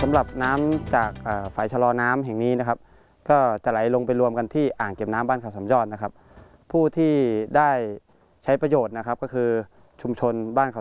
สำหรับน้ำจากฝ่ายชะลอน้ำแห่งนี้นะครับก็จะไหลลงไปรวมกันที่อ่างเก็บน้ำบ้านเขาสามยอดนะครับผู้ที่ได้ใช้ประโยชน์นะครับก็คือชุมชนบ้านเขา